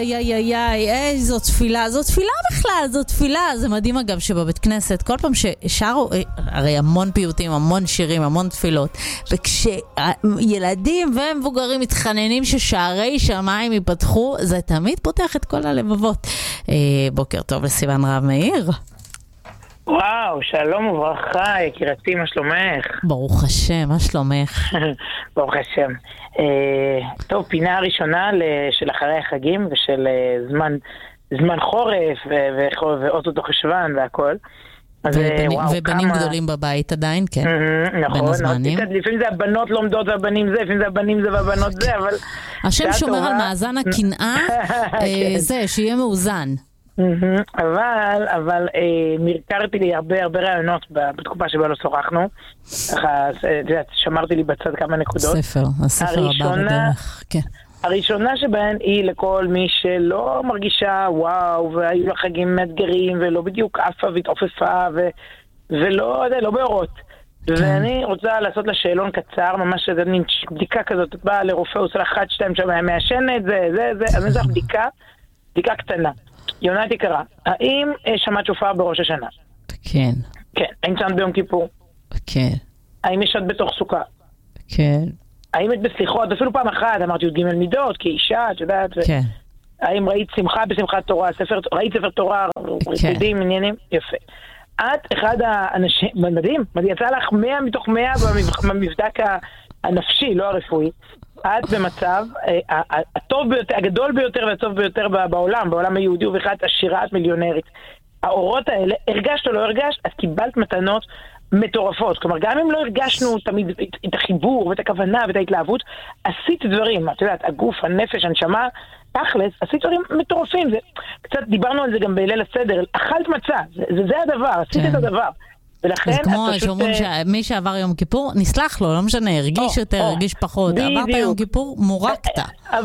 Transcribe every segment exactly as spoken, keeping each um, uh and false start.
איי, איי, איי, איי, איי, זו תפילה, זו תפילה בכלל, זו תפילה. זה מדהים אגב שבבית כנסת, כל פעם ששרו, הרי המון פיוטים, המון שירים, המון תפילות, וכשילדים ומבוגרים מתחננים ששערי שמיים ייפתחו, זה תמיד פותח את כל הלבבות. בוקר טוב לסיוון רהב מאיר. וואו, שלום וברכה, יקירתי, מה שלומך? ברוך השם, מה שלומך? ברוך השם. טוב, פינה הראשונה של אחרי החגים ושל זמן זמן חורף ואוטוטו חשוון והכל. ובנים גדולים בבית עדיין, כן. נכון, לפעמים זה הבנות לומדות והבנים זה, לפעמים זה הבנים זה והבנות זה, אבל... השם שומר על מאזן הקנאה, זה, שיהיה מאוזן. אבל, אבל נרקרתי לי הרבה הרבה רעיונות בתקופה שבה לא שוחחנו. שמרתי לי בצד כמה נקודות. ספר, הספר הבא בדרך, כן. הראשונה שבהן היא לכל מי שלא מרגישה וואו, והיו לה חגים מאתגרים, ולא בדיוק עפה והתעופפה, ולא, לא באורות. ואני רוצה לעשות לה שאלון קצר, ממש איזה בדיקה כזאת, את באה לרופא, עושה לה אחת, שתיים, שם, מעשנת, זה, זה, זה, אז אני צריך בדיקה, בדיקה קטנה. יונת יקרה, האם שמעת שופר בראש השנה? כן. כן. האם ציינת ביום כיפור? כן. האם ישנת בתוך סוכה? כן. האם את בסליחות? אפילו פעם אחת אמרתי י' ג' מידות, כאישה, את יודעת? כן. האם ראית שמחה בשמחת תורה? ספר, ראית ספר תורה? כן. ריקודים, עניינים? יפה. את אחד האנשים, מדהים, יצא לך מאה מתוך מאה במבדק הנפשי, לא הרפואי. את במצב הטוב ביותר, הגדול ביותר והטוב ביותר בעולם, בעולם היהודי ובכלל עשירה, את מיליונרית. האורות האלה, הרגשת או לא הרגשת, את קיבלת מתנות מטורפות. כלומר, גם אם לא הרגשנו תמיד את החיבור ואת הכוונה ואת ההתלהבות, עשית דברים, את יודעת, הגוף, הנפש, הנשמה, תכלס, עשית דברים מטורפים. זה, קצת דיברנו על זה גם בליל הסדר, אכלת מצה, זה, זה, זה הדבר, עשית את הדבר. ולכן, אז כמו שאומרים שמי שעבר יום כיפור, נסלח לו, לא משנה, הרגיש יותר, הרגיש פחות, עברת יום כיפור, מורקת.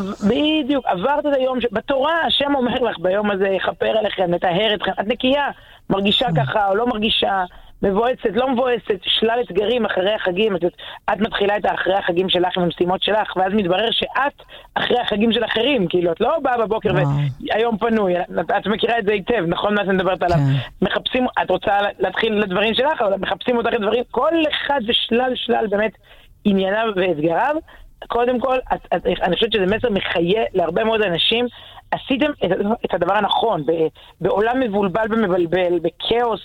בדיוק, עברת את היום, בתורה השם אומר לך ביום הזה, יכפר עליכם, נטהר אתכם, את נקייה, מרגישה ככה או לא מרגישה, מבואסת, לא מבואסת, שלל אתגרים אחרי החגים, את, את מתחילה את האחרי החגים שלך עם המשימות שלך, ואז מתברר שאת אחרי החגים של אחרים, כאילו את לא באה בבוקר והיום פנוי, את, את מכירה את זה היטב, נכון מה שאני מדברת עליו, מחפשים, את רוצה להתחיל לדברים שלך, אבל מחפשים אותך לדברים, כל אחד ושלל שלל באמת ענייניו ואתגריו, קודם כל, את, את, אני חושבת שזה מסר מחיה להרבה מאוד אנשים, עשיתם את, את הדבר הנכון, בעולם מבולבל ומבלבל, בקאוס,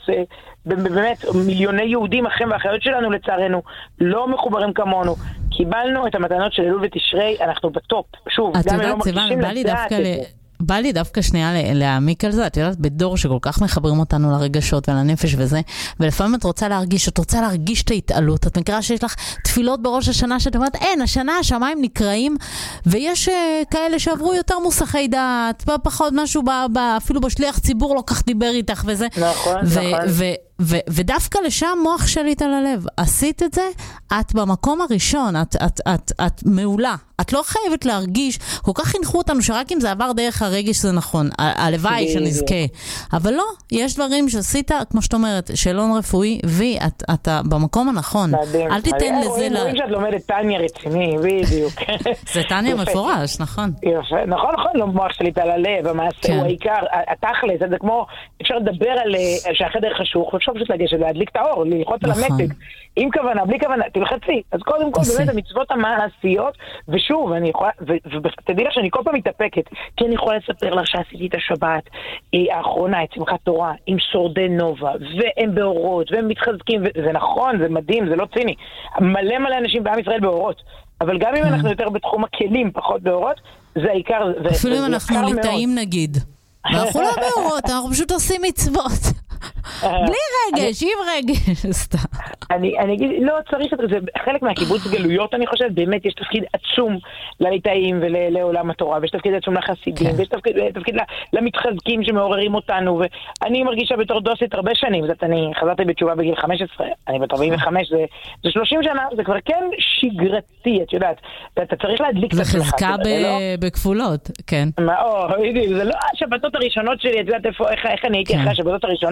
באמת מיליוני יהודים, אחים ואחיות שלנו לצערנו, לא מחוברים כמונו, קיבלנו את המתנות של אלול ותשרי, אנחנו בטופ, שוב, גם אם לא מרגישים לדעת את זה. בא לי דווקא שנייה להעמיק על זה, את יודעת, בדור שכל כך מחברים אותנו לרגשות ולנפש וזה, ולפעמים את רוצה להרגיש, את רוצה להרגיש את ההתעלות, את מכירה שיש לך תפילות בראש השנה, שאת אומרת, אין, השנה השמיים נקראים, ויש uh, כאלה שעברו יותר מוסחי דעת, פחות משהו, ב, ב, אפילו בשליח ציבור לא כך דיבר איתך וזה. נכון, ו- נכון. ו- ו- ודווקא לשם מוח שליט על הלב. עשית את זה, את במקום הראשון, את, את, את, את מעולה. את לא חייבת להרגיש, כל כך חינכו אותנו שרק אם זה עבר דרך הרגש זה נכון, הלוואי שנזכה. אבל לא, יש דברים שעשית, כמו שאת אומרת, שאלון רפואי, ואתה במקום הנכון. אל תיתן לזה... רואים שאת לומדת טניה רציני, בדיוק. זה טניה מפורש, נכון. נכון, נכון, לא מוח שליט על הלב, המעשה הוא העיקר, התכלס, זה כמו, אפשר לדבר על שהחדר חשוך, ואפשר פשוט לגשת, להדליק את האור, ללחוץ על המתג. עם כוונה, בלי כוונה, תלחצי. אז קודם כל, באמת, המצוות המעשיות, ושוב, אני יכולה, ותדעי לך שאני כל פעם מתאפקת, כי אני יכולה לספר לך שעשיתי את השבת האחרונה, את שמחת תורה, עם שורדי נובה, והם באורות, והם מתחזקים, זה נכון, זה מדהים, זה לא ציני. מלא מלא אנשים בעם ישראל באורות, אבל גם אם אנחנו יותר בתחום הכלים, פחות באורות, זה העיקר. אפילו אם אנחנו ליטאים נגיד. אנחנו לא באורות, אנחנו פשוט עושים מצוות. בלי רגש, עם רגש, סתם. אני אגיד, לא צריך את זה, חלק מהקיבוץ גלויות, אני חושב, באמת יש תפקיד עצום לליטאים ולעולם התורה, ויש תפקיד עצום לחסידים, ויש תפקיד למתחזקים שמעוררים אותנו, ואני מרגישה בתור דוסית הרבה שנים, זאת אני חזרתי בתשובה בגיל חמש עשרה, אני בת ארבעים וחמש, זה שלושים שנה, זה כבר כן שגרתי, את יודעת, אתה צריך להדליק את עצמך. וחזקה בכפולות, כן. זה לא השבתות הראשונות שלי, את יודעת איך אני הייתי אחרי השבתות הראשונות,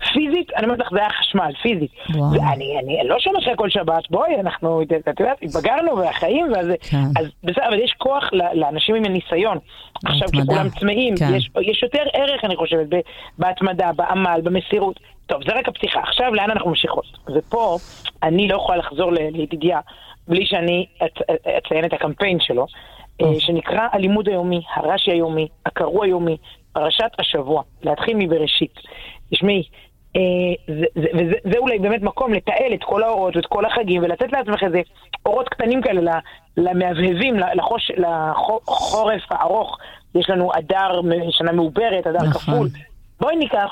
פיזית, אני אומרת לך, זה היה חשמל, פיזית. ואני, אני לא שומע אחרי כל שבת, בואי, אנחנו, את יודעת, התבגרנו והחיים, ואז, אז בסדר, אבל יש כוח לאנשים עם הניסיון. עכשיו, כשכולם צמאים, יש, יש יותר ערך, אני חושבת, בהתמדה, בעמל, במסירות. טוב, זה רק הפתיחה. עכשיו, לאן אנחנו ממשיכות? ופה, אני לא יכולה לחזור לידידיה, בלי שאני אציין את הקמפיין שלו, שנקרא הלימוד היומי, הרש"י היומי, הקרוא היומי, פרשת השבוע, להתחיל מבראשית. תשמעי, וזה אולי באמת מקום לתעל את כל האורות ואת כל החגים, ולתת לעצמך איזה אורות קטנים כאלה למהבהבים, לחורף הארוך. יש לנו אדר, שנה מעוברת, אדר כפול. בואי ניקח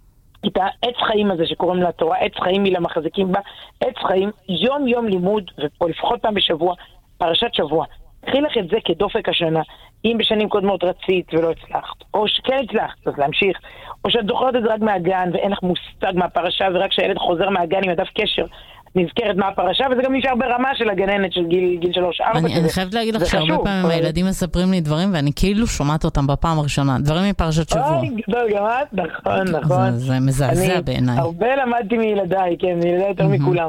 את העץ חיים הזה שקוראים לתורה, עץ חיים מילה מחזיקים בה, עץ חיים, יום יום לימוד, או לפחות פעם בשבוע, פרשת שבוע. תחיל לך את זה כדופק השנה. אם בשנים קודמות רצית ולא הצלחת, או שכן הצלחת, אז להמשיך, או שאת זוכרת את זה רק מהגן ואין לך מושג מהפרשה, ורק שהילד חוזר מהגן עם הדף קשר, את נזכרת מהפרשה, וזה גם נשאר ברמה של הגננת של גיל, גיל שלוש ארבע. אני, אני חייבת להגיד לך שהרבה פעמים אבל... הילדים מספרים לי דברים, ואני כאילו שומעת אותם בפעם הראשונה, דברים מפרשת שבוע. אוי, גם את, נכון, נכון. זה, זה מזעזע בעיניי. הרבה למדתי מילדיי, כן, מילדיי יותר מכולם.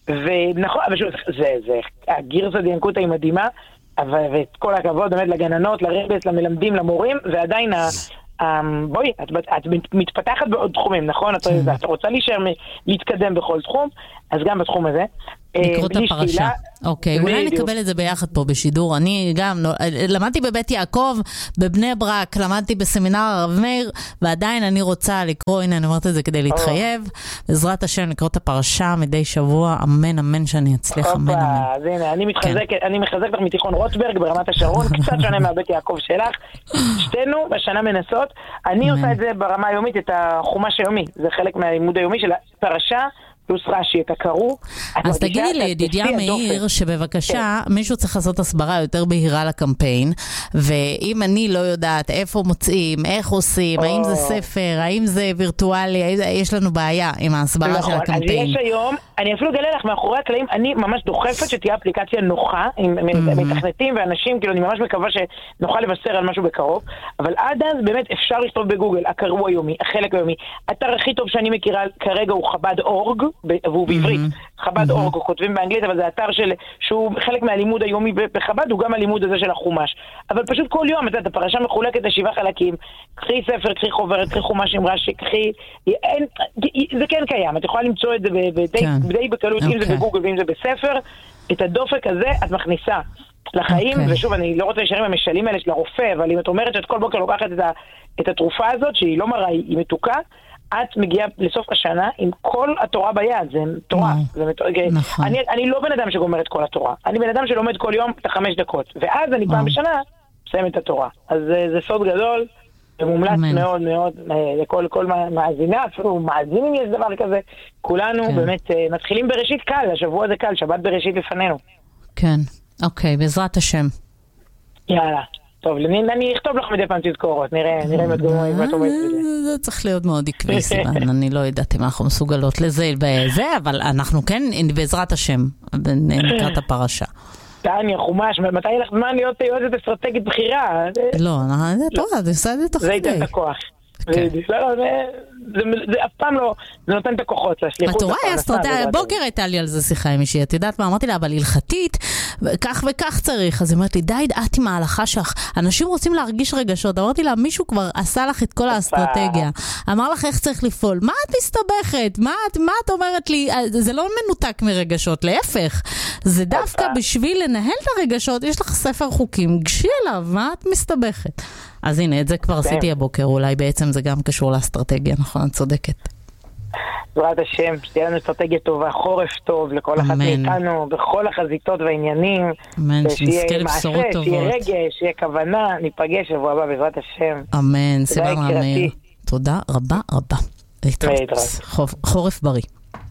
ונכון, אבל שוב, זה, זה, הגרסא דינקותא היא מדהימה, ואת כל הכבוד באמת לגננות, לרבס, למלמדים, למורים, ועדיין בואי, את מתפתחת בעוד תחומים, נכון? את רוצה להישאר להתקדם בכל תחום, אז גם בתחום הזה. לקרוא את הפרשה. אוקיי, אולי נקבל את זה ביחד פה בשידור. אני גם למדתי בבית יעקב, בבני ברק, למדתי בסמינר הרב מאיר, ועדיין אני רוצה לקרוא, הנה אני אומרת את זה כדי להתחייב, בעזרת השם לקרוא את הפרשה מדי שבוע, אמן אמן שאני אצליח, אמן אמן. אז הנה, אני מחזק לך מתיכון רוטברג ברמת השרון, קצת שונה מהבית יעקב שלך, שתינו בשנה מנסות, אני עושה את זה ברמה היומית, את החומש היומי, זה חלק מהלימוד היומי של הפרשה, פלוס רש"י, את הקראו. אז תגידי לי, ידידיה מאיר, שבבקשה, מישהו צריך לעשות הסברה יותר בהירה לקמפיין, ואם אני לא יודעת איפה מוצאים, איך עושים, האם זה ספר, האם זה וירטואלי, יש לנו בעיה עם ההסברה של הקמפיין. אז יש היום, אני אפילו גלה לך מאחורי הקלעים, אני ממש דוחפת שתהיה אפליקציה נוחה, עם מתכנתים ואנשים, כאילו אני ממש מקווה שנוכל לבשר על משהו בקרוב, אבל עד אז באמת אפשר לכתוב בגוגל, הקראו היומי, החלק היומי. האתר הכי טוב שאני מכירה כרגע הוא חב"ד אורג, והוא בעברית, חב"ד אורג, כותבים באנגלית, אבל זה אתר של, שהוא חלק מהלימוד היומי בחב"ד, הוא גם הלימוד הזה של החומש. אבל פשוט כל יום, את הפרשה מחולקת לשבעה חלקים, קחי ספר, קחי חוברת, קחי חומש עם רש"י, קחי, זה כן קיים, את יכולה למצוא את זה די בקלות, אם זה בגוגל ואם זה בספר, את הדופק הזה את מכניסה לחיים, ושוב, אני לא רוצה להישאר עם המשלים האלה של הרופא, אבל אם את אומרת שאת כל בוקר לוקחת את התרופה הזאת, שהיא לא מראה, היא מתוקה, את מגיעה לסוף השנה עם כל התורה ביד, זה תורה. זה מת... נכון. אני, אני לא בן אדם שגומר את כל התורה, אני בן אדם שלומד כל יום את החמש דקות, ואז אני פעם בשנה מסיים את התורה. אז זה, זה סוד גדול, ומומלץ אמן. מאוד מאוד לכל כל מאזינה, אפילו מאזינים יש דבר כזה, כולנו כן. באמת מתחילים בראשית קל, השבוע זה קל, שבת בראשית לפנינו. כן, אוקיי, בעזרת השם. יאללה. טוב, אני אכתוב לך מדי פעם תזכורות, נראה, נראה אם את גומרים, אם את אומרת את זה. זה צריך להיות מאוד עקבי, סימן, אני לא יודעת אם אנחנו מסוגלות לזה בזה, אבל אנחנו כן, בעזרת השם, נקרא את הפרשה. טניה, חומש, מתי יהיה לך זמן להיות יועצת אסטרטגית בחירה? לא, זה טוב, זה עושה את זה תוך כדי. זה ייתן את הכוח. זה אף פעם לא, זה נותן את הכוחות. את רואה, אסטרטגיה, בוקר הייתה לי על זה שיחה עם מישהי, את יודעת מה, אמרתי לה, אבל הלכתית, כך וכך צריך, אז היא אומרת לי, די, דעת עם ההלכה שלך, אנשים רוצים להרגיש רגשות, אמרתי לה, מישהו כבר עשה לך את כל האסטרטגיה, אמר לך איך צריך לפעול, מה את מסתבכת, מה את אומרת לי, זה לא מנותק מרגשות, להפך, זה דווקא בשביל לנהל את הרגשות, יש לך ספר חוקים, גשי אליו, מה את מסתבכת? אז הנה, את זה כבר עשיתי הבוקר, אולי בעצם זה גם קשור לאסטרטגיה, נכון, את צודקת. בעזרת השם, שתהיה לנו אסטרטגיה טובה, חורף טוב לכל אחת מאיתנו, בכל החזיתות והעניינים. אמן, שנזכה לבשורות טובות. שיהיה רגש, שיהיה כוונה, ניפגש שבוע הבא בעזרת השם. אמן, סימן רמיר. תודה רבה רבה. להתראות. חורף בריא.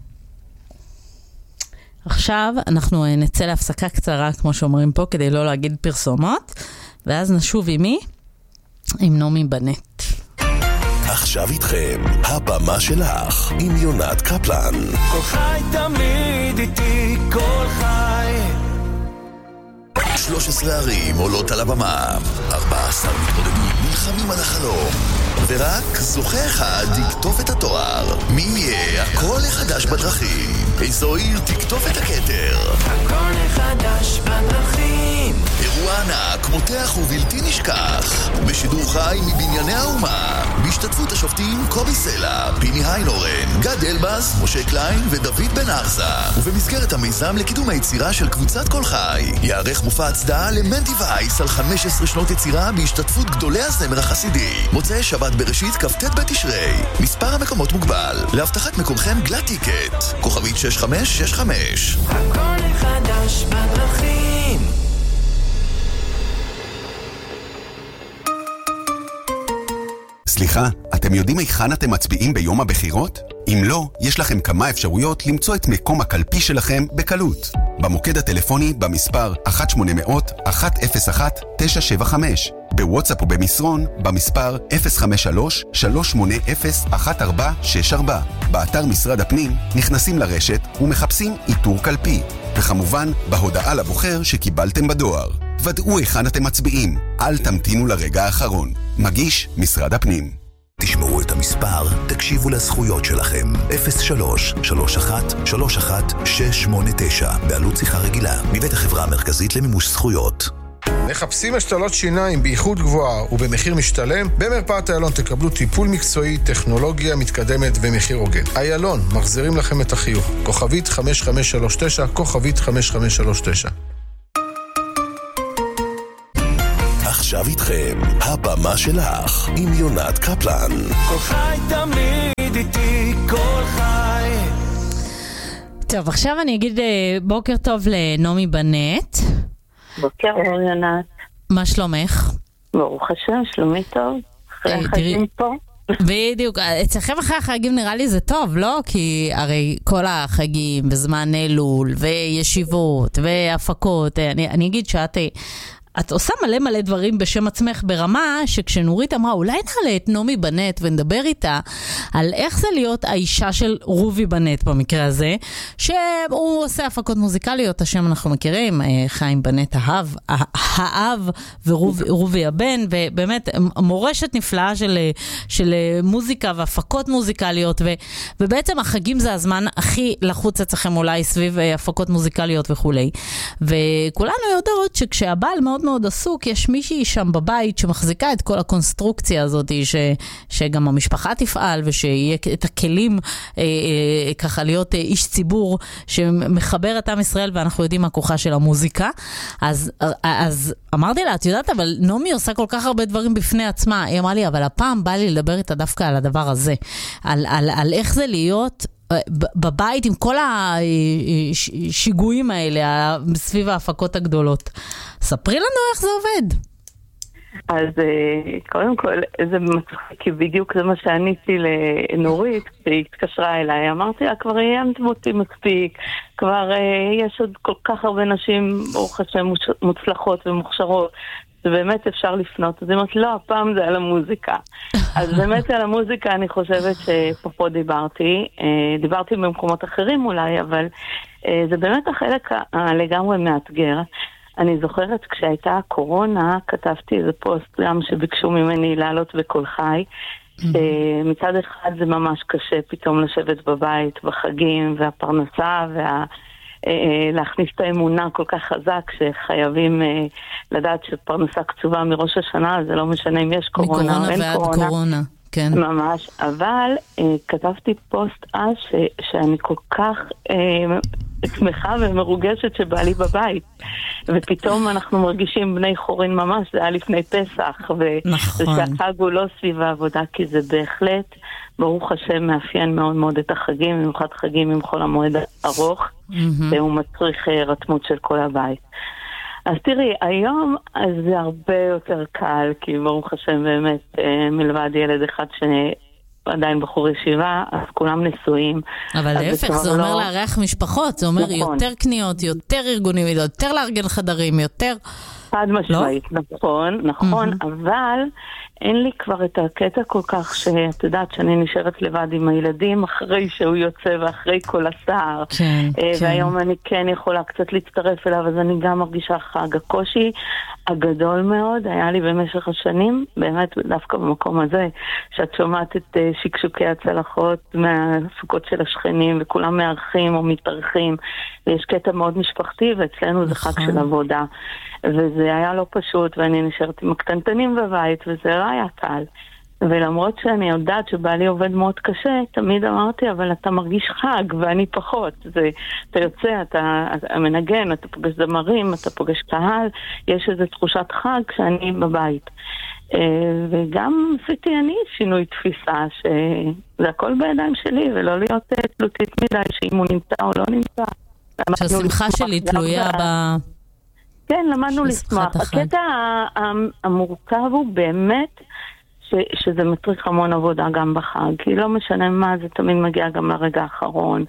עכשיו אנחנו נצא להפסקה קצרה, כמו שאומרים פה, כדי לא להגיד פרסומות, ואז נשוב עם מי? עם נעמי בנט. עכשיו איתכם, הבמה שלך, עם יונת קפלן. כל חי תמיד איתי, כל חי. שלוש עשרה ערים עולות על הבמה, ארבע עשרה מתמודדים נלחמים על החלום, ורק זוכה אחד יקטוף את התואר. מי יהיה הקול החדש בדרכים? איזו עיר תקטוף את הכתר? הקול החדש בדרכים. אירוע ענק, מותח ובלתי נשכח. בשידור חי מבנייני האומה. בהשתתפות השופטים קובי סלע, פיני היינורן, גד אלבאס, משה קליין ודוד בן ארזה. ובמסגרת המיזם לקידום היצירה של קבוצת כל חי, יערך מופע הצדעה למנטי וייס על חמש עשרה שנות יצירה בהשתתפות גדולי הזמר החסידי. מוצאי שבת בראשית כ"ט בתשרי. מספר המקומות מוגבל. להבטחת מקומכם גלת טיקט. כוכבית שש חמש שש חמש. הקול החדש בדרכים. סליחה, אתם יודעים היכן אתם מצביעים ביום הבחירות? אם לא, יש לכם כמה אפשרויות למצוא את מקום הקלפי שלכם בקלות. במוקד הטלפוני במספר אחת שמונה אפס אפס אחת אפס אחת תשע שבע חמש, בוואטסאפ ובמסרון במספר אפס חמש שלוש שלוש שמונה אפס אחת ארבע שש ארבע. באתר משרד הפנים נכנסים לרשת ומחפשים איתור קלפי, וכמובן בהודעה לבוחר שקיבלתם בדואר. ודאו היכן אתם מצביעים, אל תמתינו לרגע האחרון. מגיש משרד הפנים. תשמעו את המספר, תקשיבו לזכויות שלכם. אפס שלוש שלוש אחת שלוש אחת שש שמונה תשע, בעלות שיחה רגילה, מבית החברה המרכזית למימוש זכויות. מחפשים השתלות שיניים באיכות גבוהה ובמחיר משתלם? במרפאת איילון תקבלו טיפול מקצועי, טכנולוגיה מתקדמת ומחיר הוגן. איילון, מחזירים לכם את החיוך. כוכבית חמש חמש שלוש תשע, כוכבית חמש חמש שלוש תשע. עכשיו איתכם, הבמה שלך, עם יונת קפלן. כל חי תמיד איתי, כל חי. טוב, עכשיו אני אגיד בוקר טוב לנעמי בנט. בוקר אור יונת. מה שלומך? ברוך השם, שלומי טוב. אחרי החגים פה. בדיוק, אצלכם אחרי החגים נראה לי זה טוב, לא? כי הרי כל החגים בזמן אלול וישיבות והפקות, אני, אני אגיד שאת... את עושה מלא מלא דברים בשם עצמך ברמה שכשנורית אמרה אולי נעלה את נעמי בנט ונדבר איתה על איך זה להיות האישה של רובי בנט במקרה הזה, שהוא עושה הפקות מוזיקליות, השם אנחנו מכירים, חיים בנט האב, האב ורובי הבן, ובאמת מורשת נפלאה של, של מוזיקה והפקות מוזיקליות, ו, ובעצם החגים זה הזמן הכי לחוץ אצלכם אולי סביב הפקות מוזיקליות וכולי, וכולנו יודעות שכשהבעל מאוד מאוד עסוק, יש מישהי שם בבית שמחזיקה את כל הקונסטרוקציה הזאת, ש, שגם המשפחה תפעל, ושיהיה את הכלים אה, אה, ככה להיות אה, איש ציבור שמחבר את עם ישראל, ואנחנו יודעים מה כוחה של המוזיקה. אז, אז אמרתי לה, את יודעת, אבל נעמי עושה כל כך הרבה דברים בפני עצמה. היא אמרה לי, אבל הפעם בא לי לדבר איתה דווקא על הדבר הזה, על, על, על איך זה להיות בבית עם כל השיגועים האלה סביב ההפקות הגדולות. ספרי לנו איך זה עובד. אז קודם כל, זה מצחיק, כי בדיוק זה מה שעניתי לנורית, שהיא התקשרה אליי. אמרתי לה, כבר ראיינת אותי מספיק, כבר יש עוד כל כך הרבה נשים, ברוך השם, מוצלחות ומוכשרות, ובאמת אפשר לפנות. אז היא אומרת, לא, הפעם זה על המוזיקה. אז באמת על המוזיקה אני חושבת שפה דיברתי. דיברתי במקומות אחרים אולי, אבל זה באמת החלק לגמרי מאתגר. אני זוכרת כשהייתה הקורונה, כתבתי איזה פוסט גם שביקשו ממני לעלות בכל חי. מצד אחד זה ממש קשה פתאום לשבת בבית בחגים והפרנסה וה... להכניס את האמונה כל כך חזק שחייבים לדעת שפרנסה קצובה מראש השנה, זה לא משנה אם יש קורונה או אין קורונה. ועד קורונה, כן. ממש, אבל כתבתי פוסט אז שאני כל כך שמחה ומרוגשת שבא לי בבית, ופתאום אנחנו מרגישים בני חורין ממש, זה היה לפני פסח, ושהחג הוא לא סביב העבודה, כי זה בהחלט, ברוך השם, מאפיין מאוד מאוד את החגים, במיוחד חגים עם חול המועד ארוך, והוא מצריך רתמות של כל הבית. אז תראי, היום זה הרבה יותר קל, כי ברוך השם באמת מלבד ילד אחד שעדיין בחור ישיבה, אז כולם נשואים. אבל להפך, זה אומר לארח משפחות, זה אומר יותר קניות, יותר ארגונים, יותר לארגן חדרים, יותר... חד משמעית, לא? נכון, נכון, mm-hmm. אבל אין לי כבר את הקטע כל כך שאת יודעת שאני נשארת לבד עם הילדים אחרי שהוא יוצא ואחרי כל הסער. כן, והיום כן. אני כן יכולה קצת להצטרף אליו, אז אני גם מרגישה חג. הקושי הגדול מאוד היה לי במשך השנים, באמת דווקא במקום הזה, שאת שומעת את שקשוקי הצלחות מהסוכות של השכנים, וכולם מארחים או מתארחים, ויש קטע מאוד משפחתי, ואצלנו זה חג של עבודה. וזה היה לא פשוט, ואני נשארת עם הקטנטנים בבית, וזה לא היה קל. ולמרות שאני יודעת שבעלי עובד מאוד קשה, תמיד אמרתי, אבל אתה מרגיש חג, ואני פחות. זה, אתה יוצא, אתה, אתה מנגן, אתה פוגש זמרים, אתה פוגש קהל, יש איזו תחושת חג כשאני בבית. וגם עשיתי אני שינוי תפיסה, שזה הכל בידיים שלי, ולא להיות תלותית מדי, שאם הוא נמצא או לא נמצא. שהשמחה שלי תלויה ב... כן, למדנו לשמח. הקטע המורכב הוא באמת ש, שזה מצריך המון עבודה גם בחג, כי לא משנה מה, זה תמיד מגיע גם לרגע האחרון.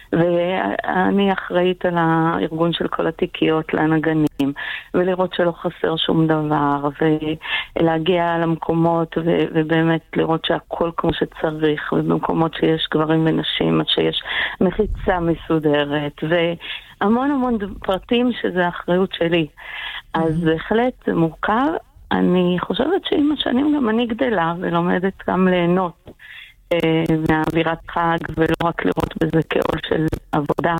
ואני אחראית על הארגון של כל התיקיות לנגנים, ולראות שלא חסר שום דבר, ולהגיע למקומות ו- ובאמת לראות שהכל כמו שצריך, ובמקומות שיש גברים ונשים, שיש מחיצה מסודרת, והמון המון פרטים שזה האחריות שלי. אז בהחלט זה מורכב. אני חושבת שעם השנים גם אני גדלה ולומדת גם ליהנות מהאווירת חג, ולא רק לראות בזה כאול של עבודה.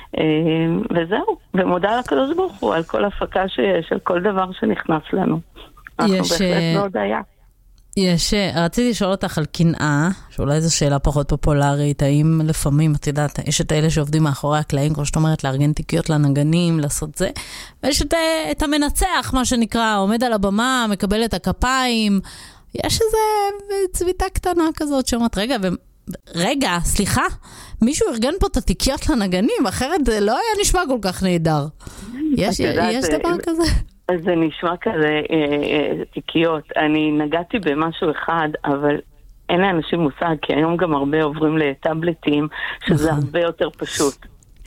וזהו, ומודה לקדוש ברוך הוא על כל הפקה שיש, על כל דבר שנכנס לנו. אנחנו בהחלט מאוד היה. יש, רציתי לשאול אותך על קנאה, שאולי זו שאלה פחות פופולרית, האם לפעמים, את יודעת, יש את האלה שעובדים מאחורי הקלעים, כמו שאת אומרת, לארגן תיקיות לנגנים, לעשות זה, ויש את, את המנצח, מה שנקרא, עומד על הבמה, מקבל את הכפיים, יש איזו צביטה קטנה כזאת שאומרת, רגע, ו... רגע, סליחה, מישהו ארגן פה את התיקיות לנגנים, אחרת זה לא היה נשמע כל כך נהדר. יש, יש דבר כזה? זה נשמע כזה תיקיות. אני נגעתי במשהו אחד, אבל אין לאנשים מושג, כי היום גם הרבה עוברים לטאבלטים, שזה הרבה יותר פשוט.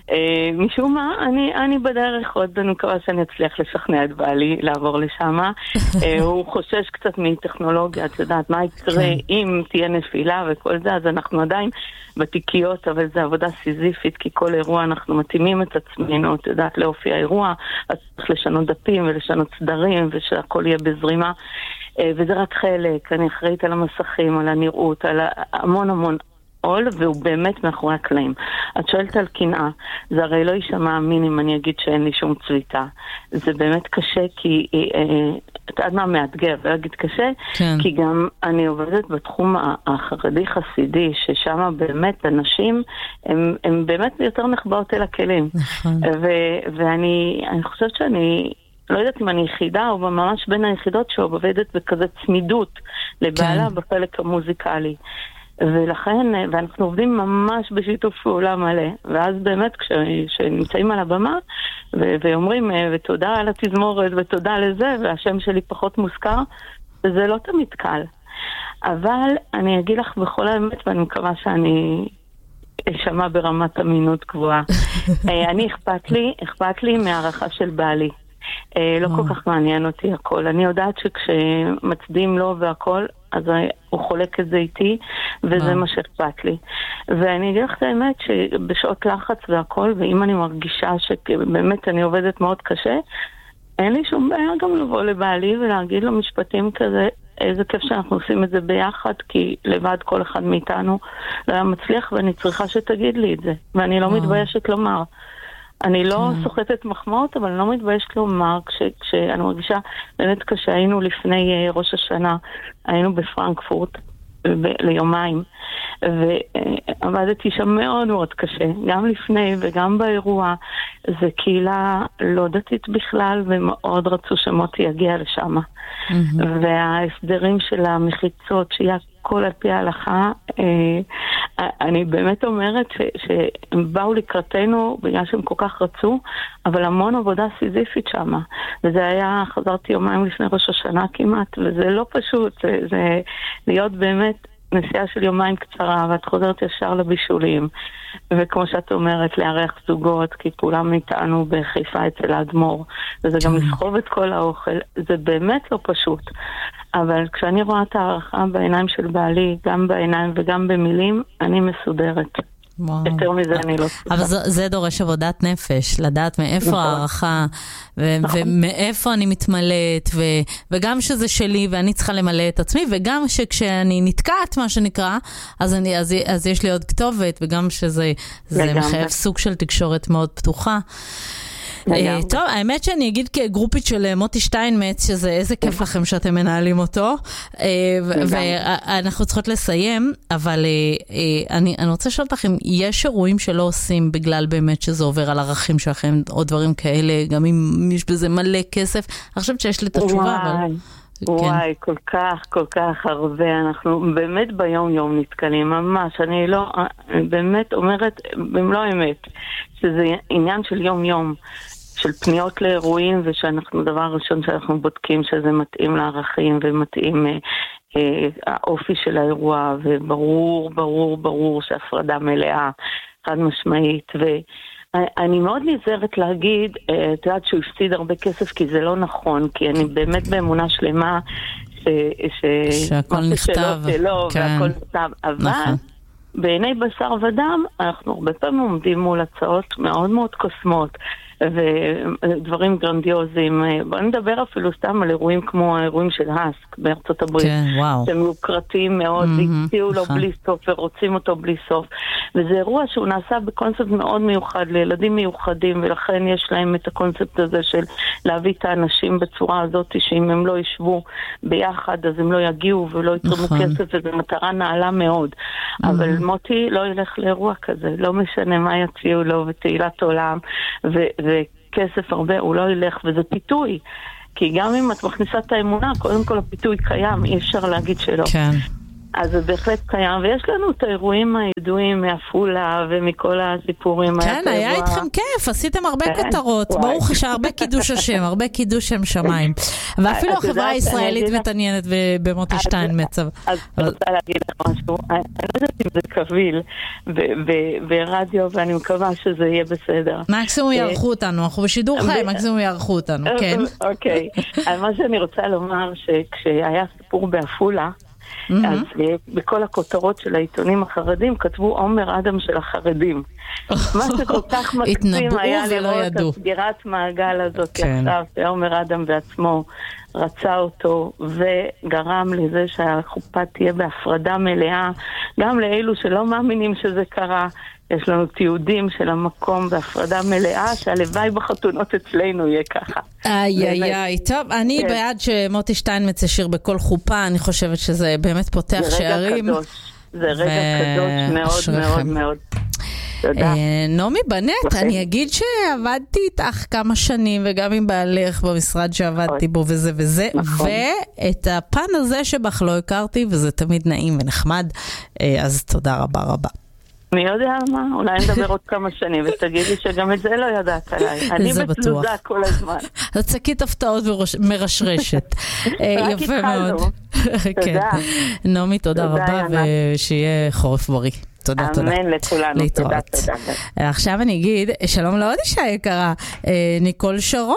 משום מה, אני, אני בדרך עוד, אני מקווה שאני אצליח לשכנע את בעלי לעבור לשם. הוא חושש קצת מטכנולוגיה, את יודעת, מה יקרה אם תהיה נפילה וכל זה, אז אנחנו עדיין בתיקיות, אבל זה עבודה סיזיפית, כי כל אירוע אנחנו מתאימים את עצמנו, את יודעת, לאופי האירוע, אז צריך לשנות דפים ולשנות סדרים, ושהכל יהיה בזרימה, וזה רק חלק. אני אחראית על המסכים, על הנראות, על המון המון עול, והוא באמת מאחורי הקלעים. את שואלת על קנאה, זה הרי לא יישמע אמין אם אני אגיד שאין לי שום צביטה. זה באמת קשה, כי את עד מה מאתגר, לא אגיד קשה, כן. כי גם אני עובדת בתחום החרדי חסידי, ששם באמת אנשים, הם, הם באמת יותר נחבאות אל הכלים. נכון. ו- ואני אני חושבת שאני לא יודעת אם אני יחידה, או ממש בין היחידות שעובדת בכזה צמידות לבעלה כן. בחלק המוזיקלי. ולכן, ואנחנו עובדים ממש בשיתוף פעולה מלא, ואז באמת כשנמצאים על הבמה ו- ואומרים ותודה על התזמורת ותודה לזה, והשם שלי פחות מוזכר, זה לא תמיד קל. אבל אני אגיד לך בכל האמת, ואני מקווה שאני אשמע ברמת אמינות גבוהה. אני אכפת לי, אכפת לי מהערכה של בעלי. לא כל כך מעניין אותי הכל. אני יודעת שכשמצדים לו והכל, אז הוא חולק את זה איתי, וזה מה שאכפת לי. ואני אגיד לך את האמת שבשעות לחץ והכל, ואם אני מרגישה שבאמת אני עובדת מאוד קשה, אין לי שום בעיה גם לבוא לבעלי ולהגיד לו משפטים כזה, איזה כיף שאנחנו עושים את זה ביחד, כי לבד כל אחד מאיתנו לא היה מצליח, ואני צריכה שתגיד לי את זה. ואני לא מתביישת לומר. אני לא סוחטת מחמאות, אבל אני לא מתביישת לומר, כשאני מרגישה באמת כשהיינו לפני ראש השנה, היינו בפרנקפורט ליומיים, ועבדתי שם מאוד מאוד קשה, גם לפני וגם באירוע. זה קהילה לא דתית בכלל, ומאוד רצו שמותי יגיע לשם. וההסדרים של המחיצות, שיהיה כל על פי ההלכה, אני באמת אומרת שהם באו לקראתנו בגלל שהם כל כך רצו, אבל המון עבודה סיזיפית שם. וזה היה, חזרתי יומיים לפני ראש השנה כמעט, וזה לא פשוט, זה, זה להיות באמת נסיעה של יומיים קצרה, ואת חוזרת ישר לבישולים, וכמו שאת אומרת, לארח זוגות, כי כולם איתנו בחיפה אצל האדמו"ר, וזה גם לסחוב את כל האוכל, זה באמת לא פשוט. אבל כשאני רואה את הערכה בעיניים של בעלי, גם בעיניים וגם במילים, אני מסודרת. יותר מזה אני לא סופה. אבל זה דורש עבודת נפש, לדעת מאיפה הערכה, ומאיפה אני מתמלאת, וגם שזה שלי ואני צריכה למלא את עצמי, וגם שכשאני נתקעת, מה שנקרא, אז יש לי עוד כתובת, וגם שזה מחייב סוג של תקשורת מאוד פתוחה. טוב, האמת שאני אגיד כגרופית של מוטי שטיינמץ, שזה איזה כיף לכם שאתם מנהלים אותו, ואנחנו צריכות לסיים, אבל אני רוצה לשאול לכם, יש אירועים שלא עושים בגלל באמת שזה עובר על ערכים שלכם, או דברים כאלה, גם אם יש בזה מלא כסף, אני חושבת שיש לי את התשובה, אבל... וואי, כל כך, כל כך הרבה, אנחנו באמת ביום יום נתקלים, ממש, אני לא, באמת אומרת במלוא האמת, שזה עניין של יום יום, של פניות לאירועים, ושאנחנו, דבר ראשון שאנחנו בודקים שזה מתאים לערכים, ומתאים אה, אה, האופי של האירוע, וברור, ברור, ברור שהפרדה מלאה, חד משמעית, ו... אני מאוד נזהרת להגיד, את יודעת שהוא הפסיד הרבה כסף כי זה לא נכון, כי אני באמת באמונה שלמה שהכל נכתב, והכל נכתב, אבל בעיני בשר ודם אנחנו הרבה פעמים עומדים מול הצעות מאוד מאוד קוסמות ודברים גרנדיוזיים. בוא נדבר אפילו סתם על אירועים כמו האירועים של האסק בארצות הברית, שהם יוקרתיים מאוד, והציעו לו בלי סוף ורוצים אותו בלי סוף, וזה אירוע שהוא נעשה בקונספט מאוד מיוחד לילדים מיוחדים, ולכן יש להם את הקונספט הזה של להביא את האנשים בצורה הזאת, שאם הם לא ישבו ביחד אז הם לא יגיעו ולא יתרמו כסף, וזו מטרה נעלה מאוד. אבל מוטי לא ילך לאירוע כזה, לא משנה מה יציעו לו, ותהילת עולם ו וכסף הרבה, הוא לא ילך, וזה פיתוי. כי גם אם את מכניסה את האמונה, קודם כל הפיתוי קיים, אי אפשר להגיד שלא. כן. אז זה בהחלט קיים, ויש לנו את האירועים הידועים מאפולה ומכל הסיפורים. כן, היה איתכם כיף, עשיתם הרבה כותרות, ברוך השם, הרבה קידוש השם, הרבה קידוש שם שמיים. ואפילו החברה הישראלית מתעניינת במוטי שטיינמץ. אז אני רוצה להגיד לך משהו, אני לא יודעת אם זה קביל ברדיו, ואני מקווה שזה יהיה בסדר. מקסימום יערכו אותנו, אנחנו בשידור חי, מקסימום יערכו אותנו, כן. אוקיי, מה שאני רוצה לומר, שכשהיה סיפור באפולה, אז בכל הכותרות של העיתונים החרדים כתבו עומר אדם של החרדים. מה שכל כך מקסים היה לראות את סגירת מעגל הזאת עכשיו, שעומר אדם בעצמו רצה אותו וגרם לזה שהחופה תהיה בהפרדה מלאה, גם לאלו שלא מאמינים שזה קרה. יש לנו תיעודים של המקום בהפרדה מלאה, שהלוואי בחתונות אצלנו יהיה ככה. איי איי איי, טוב, אני בעד שמוטי שטיינמץ ישיר בכל חופה, אני חושבת שזה באמת פותח שערים. זה רגע קדוש, זה רגע קדוש מאוד מאוד מאוד. תודה. נעמי בנט, אני אגיד שעבדתי איתך כמה שנים, וגם עם בעלך במשרד שעבדתי בו וזה וזה, ואת הפן הזה שבך לא הכרתי, וזה תמיד נעים ונחמד, אז תודה רבה רבה. מי יודע מה? אולי נדבר עוד כמה שנים ותגיד לי שגם את זה לא ידעת עליי. אני בתלוזה כל הזמן. זאת שקית הפתעות מרשרשת. יפה מאוד. תודה. נעמי, תודה רבה, ושיהיה חורף בריא. תודה, תודה. אמן לכולנו. תודה, תודה. עכשיו אני אגיד, שלום לעוד אישה יקרה, ניקול שרון.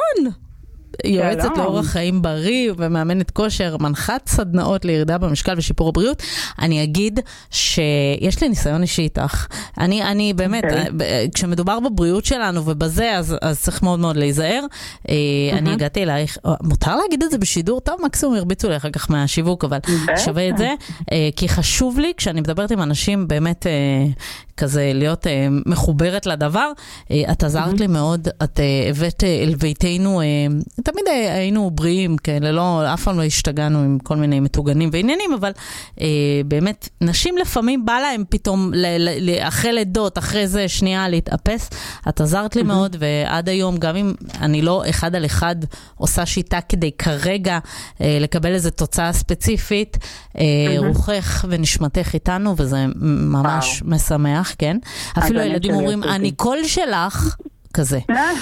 יועצת לאורח חיים בריא ומאמנת כושר, מנחת סדנאות לירידה במשקל ושיפור הבריאות. אני אגיד שיש לי ניסיון אישי איתך. אני, אני באמת, כשמדובר בבריאות שלנו ובזה, אז, אז צריך מאוד מאוד להיזהר. אני הגעתי אלייך, מותר להגיד את זה בשידור? טוב, מקסימום הרביצו לי אחר כך מהשיווק, אבל שווה את זה, כי חשוב לי, כשאני מדברת עם אנשים, באמת כזה להיות מחוברת לדבר, את עזרת לי מאוד, את הבאת אל ביתנו, תמיד היינו בריאים, כאלה, לא, אף פעם לא השתגענו עם כל מיני מתוגנים ועניינים, אבל אה, באמת, נשים לפעמים בא להם פתאום, ל, ל, ל, אחרי לידות, אחרי זה שנייה להתאפס, את עזרת לי מאוד, ועד היום, גם אם אני לא אחד על אחד עושה שיטה כדי כרגע אה, לקבל איזו תוצאה ספציפית, אה, רוחך ונשמתך איתנו, וזה ממש וואו. משמח, כן? אפילו הילדים אומרים, אני קול שלך, כזה.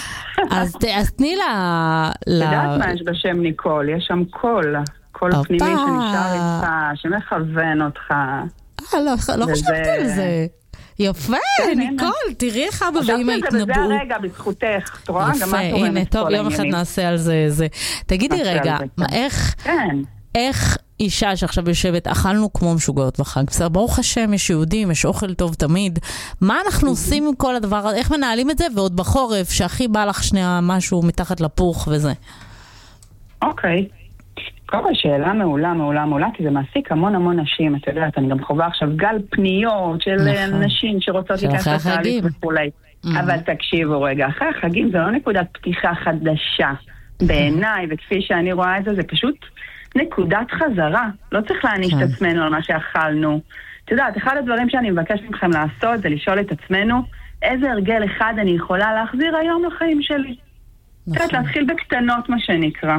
אז תני לה... יודעת מה יש בשם ניקול? יש שם קול. קול פנימי שנשאר איתך, שמכוון אותך. אה, לא, לא חשבתי על זה. יפה, ניקול, תראי איך אבא ואמא התנבאו. זה הרגע, בזכותך, את רואה? יפה, הנה, טוב, יום אחד נעשה על זה. תגידי רגע, איך אישה שעכשיו יושבת, אכלנו כמו משוגעות בחג, בסדר, ברוך השם, יש יהודים, יש אוכל טוב תמיד, מה אנחנו עושים עם כל הדבר הזה, איך מנהלים את זה, ועוד בחורף, שהכי בא לך שנייה משהו מתחת לפוך וזה. אוקיי. קודם כל שאלה מעולה, מעולה, מעולה, כי זה מעסיק המון המון נשים, את יודעת, אני גם חובה עכשיו גל פניות של נשים שרוצות להיכנס לתהליך וכולי. אבל תקשיבו רגע, אחרי החגים זה לא נקודת פתיחה חדשה בעיניי, וכפי שאני רואה את זה, זה פשוט נקודת חזרה. לא צריך להעניש את עצמנו על מה שאכלנו. את יודעת, אחד הדברים שאני מבקש מכם לעשות זה לשאול את עצמנו, איזה הרגל אחד אני יכולה להחזיר היום לחיים שלי. את יודעת, להתחיל בקטנות מה שנקרא.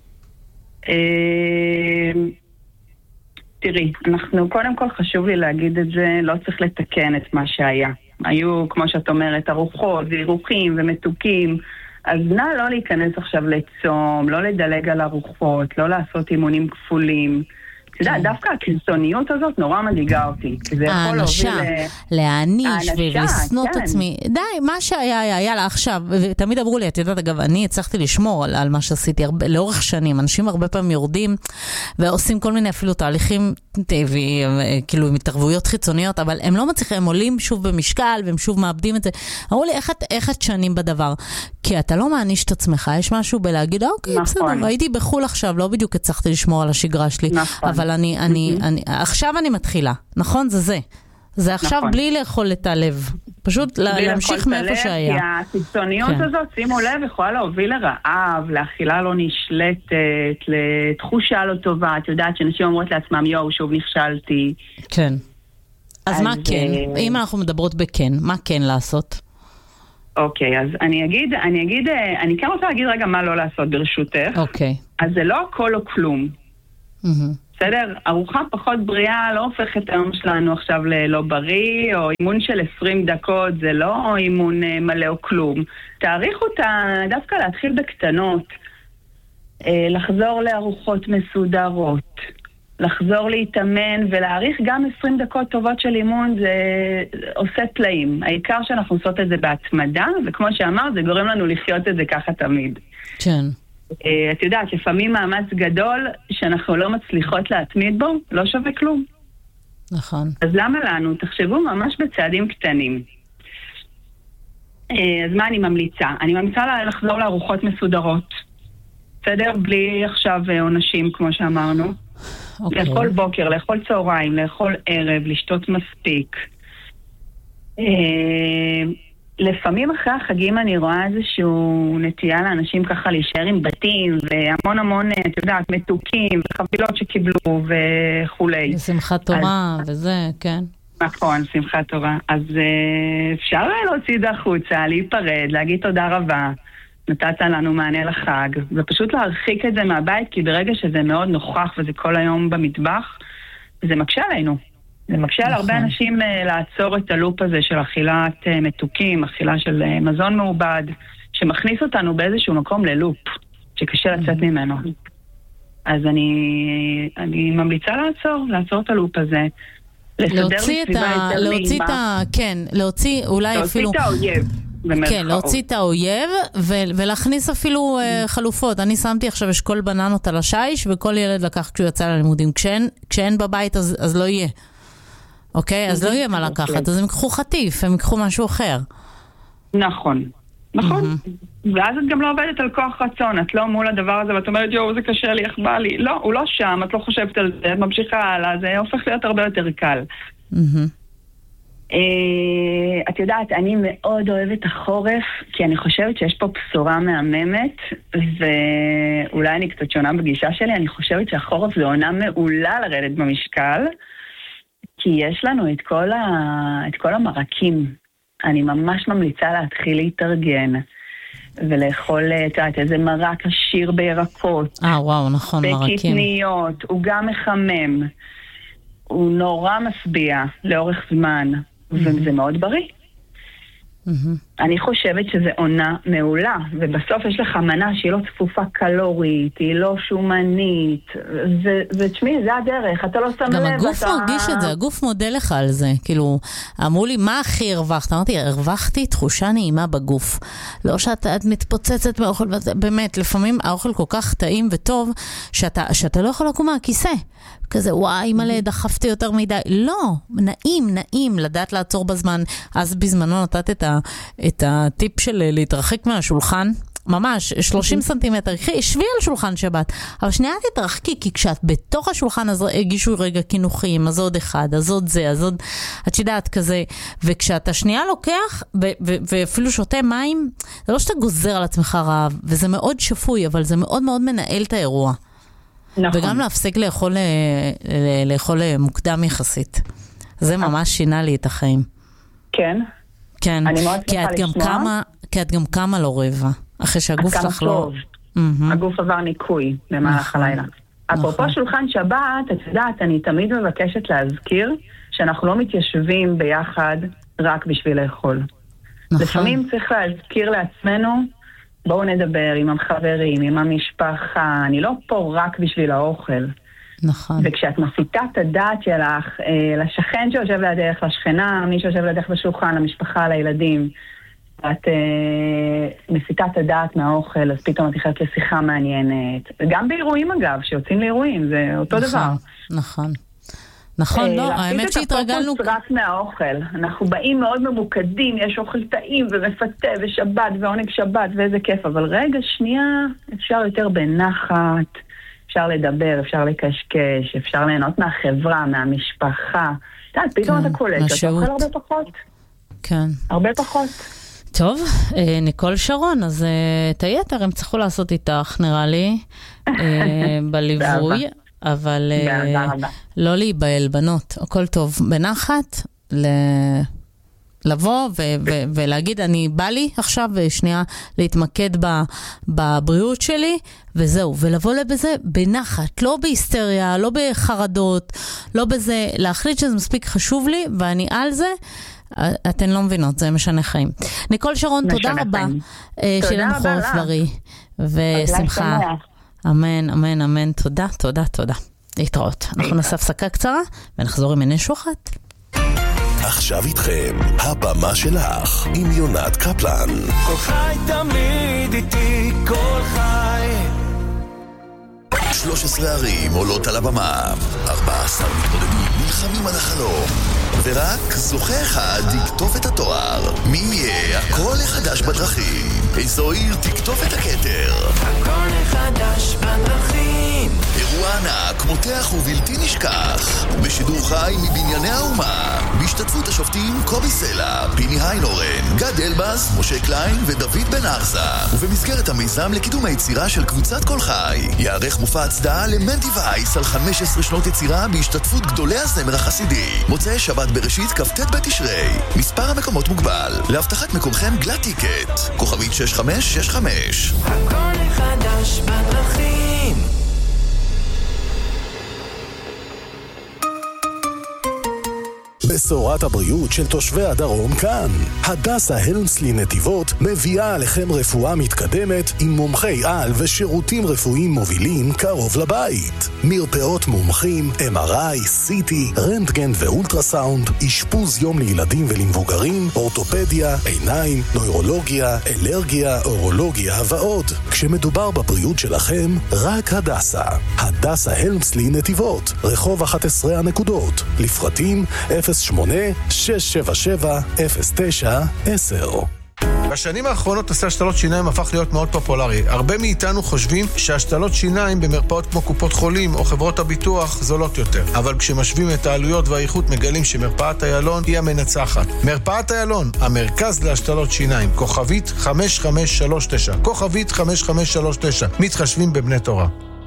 תראי, אנחנו קודם כל חשוב לי להגיד את זה, לא צריך לתקן את מה שהיה. היו, כמו שאת אומרת, ארוחות ואירוחים ומתוקים, אז נא לא להיכנס עכשיו לצום, לא לדלג על ארוחות, לא לעשות אימונים כפולים. אתה יודע, דווקא הקיצוניות הזאת נורא מדאיגה אותי. האנשה, להעניש ולסנות עצמי. די, מה שהיה היה, יאללה, עכשיו, ותמיד אמרו לי, את יודעת, אגב, אני הצלחתי לשמור על מה שעשיתי לאורך שנים. אנשים הרבה פעמים יורדים ועושים כל מיני אפילו תהליכים, כאילו עם התערבויות חיצוניות, אבל הם לא מצליחים, הם עולים שוב במשקל, והם שוב מאבדים את זה. אמרו לי, איך את שנים בדבר? כי אתה לא מעניש את עצמך, יש משהו בלהגיד, אוקיי, בסדר, הייתי בחול עכשיו, לא בדיוק הצלחתי לשמור על השגרה שלי, אבל אני, אני, אני, עכשיו אני מתחילה, נכון? זה זה. זה עכשיו בלי לאכול את הלב. פשוט להמשיך מאיפה שהיה. כי הקיצוניות הזאת, שימו לב, יכולה להוביל לרעב, לאכילה לא נשלטת, לתחושה לא טובה. את יודעת שאנשים אומרות לעצמם, יואו, שוב נכשלתי. כן. אז מה כן? אם אנחנו מדברות בכן, מה כן לעשות? אוקיי, אז אני אגיד, אני אגיד, אני כן רוצה להגיד רגע מה לא לעשות ברשותך. אוקיי. אז זה לא הכל או כלום. בסדר? ארוחה פחות בריאה לא הופך את היום שלנו עכשיו ללא בריא, או אימון של עשרים דקות, זה לא אימון מלא או כלום. תאריכו אותה, דווקא להתחיל בקטנות, לחזור לארוחות מסודרות, לחזור להתאמן ולהאריך גם עשרים דקות טובות של אימון, זה עושה פלאים. העיקר שאנחנו עושות את זה בהתמדה, וכמו שאמר, זה גורם לנו לחיות את זה ככה תמיד. כן. את יודעת, לפעמים מאמץ גדול שאנחנו לא מצליחות להתמיד בו, לא שווה כלום. נכון. אז למה לנו? תחשבו ממש בצעדים קטנים. אז מה אני ממליצה? אני ממליצה לחזור לארוחות מסודרות. בסדר? בלי עכשיו עונשים, כמו שאמרנו. אוקיי. לאכול בוקר, לאכול צהריים, לאכול ערב, לשתות מספיק. לפעמים אחרי החגים אני רואה איזשהו נטייה לאנשים ככה להישאר עם בתים והמון המון, את יודעת, מתוקים וחבילות שקיבלו וכולי. שמחת תורה אז... וזה, כן. נכון, שמחת תורה. אז אפשר להוציא את החוצה, להיפרד, להגיד תודה רבה, נתת לנו מענה לחג, ופשוט להרחיק את זה מהבית, כי ברגע שזה מאוד נוכח וזה כל היום במטבח, זה מקשה עלינו. זה מקשה על הרבה אנשים לעצור את הלופ הזה של אכילת מתוקים, אכילה של מזון מעובד, שמכניס אותנו באיזשהו מקום ללופ, שקשה לצאת ממנו. אז אני, אני ממליצה לעצור, לעצור את הלופ הזה, להוציא את ה... להוציא את ה... כן, להוציא אולי אפילו... להוציא את האויב. כן, להוציא את האויב ולהכניס אפילו חלופות. אני שמתי עכשיו אשכול בננות על השיש, וכל ילד לקח כשהוא יצא ללימודים. כשאין בבית אז לא יהיה. אוקיי? אז לא יהיה מה לקחת. אז הם יקחו חטיף, הם יקחו משהו אחר. נכון. נכון. ואז את גם לא עובדת על כוח רצון. את לא מול הדבר הזה, ואת אומרת, יואו, זה קשה לי, איך בא לי. לא, הוא לא שם, את לא חושבת על זה, את ממשיכה הלאה, זה הופך להיות הרבה יותר קל. את יודעת, אני מאוד אוהבת החורף, כי אני חושבת שיש פה בשורה מהממת, ואולי אני קצת שונה בגישה שלי, אני חושבת שהחורף זה עונה מעולה לרדת במשקל, כי יש לנו את כל, ה... את כל המרקים. אני ממש ממליצה להתחיל להתארגן, ולאכול, את יודעת, איזה מרק עשיר בירקות. אה, וואו, נכון, מרקים. בקטניות, הוא גם מחמם. הוא נורא משביע לאורך זמן, וזה מאוד בריא. אני חושבת שזה עונה מעולה, ובסוף יש לך מנה שהיא לא צפופה קלורית, היא לא שומנית, ותשמעי, זה הדרך, אתה לא שם לב. גם הגוף מרגיש את זה, הגוף מודה לך על זה, כאילו, אמרו לי, מה הכי הרווחת? אמרתי, הרווחתי תחושה נעימה בגוף, לא שאת מתפוצצת מהאוכל, באמת, לפעמים האוכל כל כך טעים וטוב, שאתה, שאתה לא יכול לקום מהכיסא, כזה, וואי, מלא, דחפתי יותר מדי, לא, נעים, נעים, לדעת לעצור בזמן, אז בזמנו נתת את ה... את הטיפ של להתרחק מהשולחן, ממש, שלושים סנטימטר, שבי על שולחן שבת, אבל שנייה תתרחקי, כי כשאת בתוך השולחן, אז הגישו רגע כינוחים, אז עוד אחד, אז עוד זה, אז עוד, את יודעת כזה, וכשאתה שנייה לוקח, ואפילו שותה מים, זה לא שאתה גוזר על עצמך רעב, וזה מאוד שפוי, אבל זה מאוד מאוד מנהל את האירוע. נכון. וגם להפסיק לאכול, לאכול מוקדם יחסית. זה ממש שינה לי את החיים. כן. כן, כי את גם כמה, כי את גם כמה לא רבע, אחרי שהגוף שלך לא... הגוף עבר ניקוי במהלך הלילה. אפרופו שולחן שבת, את יודעת, אני תמיד מבקשת להזכיר שאנחנו לא מתיישבים ביחד רק בשביל לאכול. לפעמים צריך להזכיר לעצמנו, בואו נדבר עם החברים, עם המשפחה, אני לא פה רק בשביל האוכל. נכון. וכשאת מסיטה את הדעת שלך אה, לשכן שיושב לידך, לשכנה, מי שיושב לידך בשולחן, למשפחה, לילדים, את אה, מסיטה את הדעת מהאוכל, אז פתאום את נכנסת לשיחה מעניינת. וגם באירועים אגב, שיוצאים לאירועים, זה אותו נכון, דבר. נכון. נכון, אה, לא, האמת שהתרגלנו... רק מהאוכל. אנחנו באים מאוד ממוקדים, יש אוכל טעים ומפתה ושבת ועונג שבת ואיזה כיף, אבל רגע שנייה אפשר יותר בנחת, אפשר לדבר, אפשר לקשקש, אפשר ליהנות מהחברה, מהמשפחה. פתאום אתה קולט, אתה אוכל הרבה פחות. כן. הרבה פחות. טוב, ניקול שרון, אז את היתר הם צריכו לעשות איתך, נראה לי, בליווי, אבל לא להיבהל, בנות, הכל טוב. בנחת, לבוא ולהגיד, אני בא לי עכשיו שנייה להתמקד בבריאות שלי, וזהו, ולבוא לבזה בנחת, לא בהיסטריה, לא בחרדות, לא בזה, להחליט שזה מספיק חשוב לי, ואני על זה, אתן לא מבינות, זה משנה חיים. ניקול שרון, תודה רבה, שיהיה לנו חורף בריא, ושמחה. אמן, אמן, אמן, תודה, תודה, תודה. להתראות. אנחנו נעשה הפסקה קצרה, ונחזור עם עיני שוחט. עכשיו איתכם, הבמה שלך, עם יונת קפלן. כל חי תמיד איתי, כל חי. שלוש עשרה ערים עולות על הבמה, ארבעה עשר מתמודדים נלחמים על החלום, ורק זוכה אחד יקטוף את התואר. מי יהיה הקול החדש בדרכים? איזו עיר תקטוף את הכתר? הקול החדש בדרכים. אירוע ענק, מותח ובלתי נשכח, בשידור חי מבנייני האומה, בהשתתפות השופטים קובי סלע, פיני היינורן, גד אלבאס, משה קליין ודוד בן ארזה. ובמסגרת המיזם לקידום היצירה של קבוצת כל חי, יערך מופע הצדעה למנדי וייס על חמש עשרה שנות יצירה בהשתתפות גדולי הזמר החסידי. מוצאי שבת בראשית כ"ט בתשרי. מספר המקומות מוגבל. להבטחת מקומכם גלת טיקט. כוכבית שש חמש שש חמש. הכל חדש בדרכים. בשורת הבריאות של תושבי הדרום כאן. הדסה הלמסלי נתיבות מביאה עליכם רפואה מתקדמת עם מומחי על ושירותים רפואיים מובילים קרוב לבית. מרפאות מומחים, אם אר איי, סי טי, רנטגן ואולטרסאונד, אשפוז יום לילדים ולמבוגרים, אורתופדיה, עיניים, נוירולוגיה, אלרגיה, אורולוגיה ועוד. כשמדובר בבריאות שלכם, רק הדסה. הדסה הלמסלי נתיבות, רחוב אחת עשרה הנקודות. לפרטים אפס שמונה שש שבע שבע אפס תשע עשר. בשנים האחרונות נושא השתלות שיניים הפך להיות מאוד פופולרי. הרבה מאיתנו חושבים שהשתלות שיניים במרפאות כמו קופות חולים או חברות הביטוח זולות יותר. אבל כשמשווים את העלויות והאיכות מגלים שמרפאת איילון היא המנצחת. מרפאת איילון, המרכז להשתלות שיניים, כוכבית חמש חמש שלוש תשע. כוכבית חמש חמש שלוש תשע. מתחשבים בבני תורה.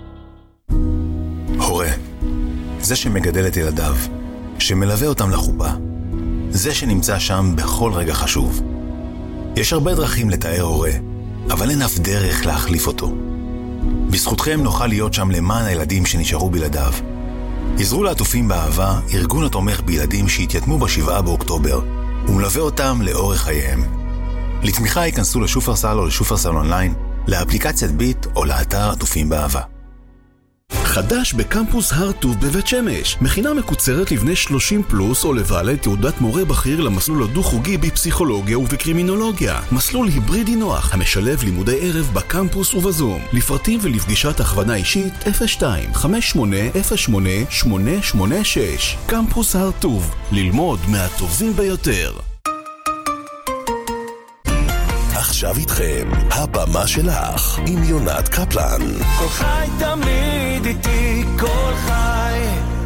הורה, זה שמגדל את ילדיו, שמלווה אותם לחופה, זה שנמצא שם בכל רגע חשוב. יש הרבה דרכים לתאר הורה, אבל אין אף דרך להחליף אותו. בזכותכם נוכל להיות שם למען הילדים שנשארו בלעדיו. עזרו לעטופים באהבה, ארגון התומך בילדים שהתייתמו בשבעה באוקטובר, ומלווה אותם לאורך חייהם. לתמיכה ייכנסו לשופרסל או לשופרסל אונליין, לאפליקציית ביט או לאתר עטופים באהבה. חדש בקמפוס הר טוב בבית שמש, מכינה מקוצרת לבני שלושים פלוס או לבעלי תעודת מורה בכיר למסלול הדו-חוגי בפסיכולוגיה ובקרימינולוגיה. מסלול היברידי נוח המשלב לימודי ערב בקמפוס ובזום. לפרטים ולפגישת הכוונה אישית אפס שתיים חמש שמונה אפס שמונה שמונה שמונה שש. קמפוס הר טוב, ללמוד מהטובים ביותר. עכשיו איתכם, הבמה שלך, עם יונת קפלן. כל חי תמיד איתי, כל חי.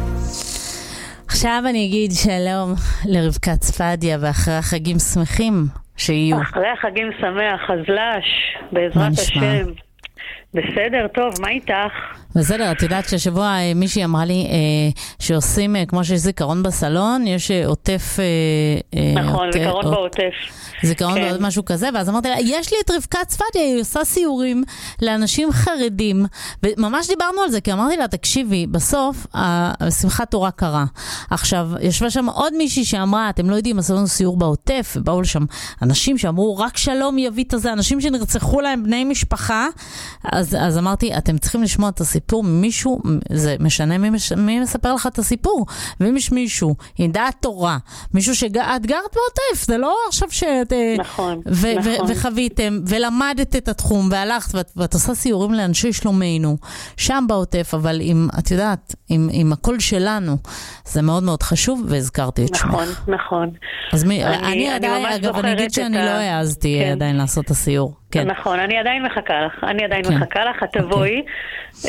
עכשיו אני אגיד שלום לרבקה צפדיה, ואחרי החגים שמחים שיהיו. אחרי החגים שמח, חזלש, בעזרת השם. בסדר, טוב, מה איתך? בסדר, את יודעת שהשבוע מישהי אמרה לי אה, שעושים, אה, כמו שיש זיכרון בסלון, יש אה, עוטף... אה, נכון, עוטף, זיכרון עוט... בעוטף. זיכרון כן. בעוד משהו כזה, ואז אמרתי לה, יש לי את רבקה צפדיה, היא עושה סיורים לאנשים חרדים, וממש דיברנו על זה, כי אמרתי לה, תקשיבי, בסוף, השמחת תורה קרה. עכשיו, ישבה שם עוד מישהי שאמרה, אתם לא יודעים, עשו לנו סיור בעוטף, ובאו לשם אנשים שאמרו, רק שלום יביא את זה, אנשים שנרצחו להם בני משפחה, אז, אז אמרתי, אתם צריכים לשמוע את הסיפור ממישהו, זה משנה מי, מש, מי מספר לך את הסיפור, ואם יש מישהו, עם דעת תורה, מישהו שאת גרת בעוטף, זה לא עכשיו שאת... נכון, ו- נכון. ו- וחוויתם, ולמדת את התחום, והלכת, ואת, ואת עושה סיורים לאנשי שלומנו, שם בעוטף, אבל עם, את יודעת, עם, עם הקול שלנו, זה מאוד מאוד חשוב, והזכרתי את שמך. נכון, נכון. אז מי, אני, אני, אני עדיין, אגב, אני אגיד שאני ה... לא העזתי כן. עדיין לעשות את הסיור. כן. נכון, אני עדיין מחכה לך, אני עדיין כן. מחכה לך, את תבואי. Okay.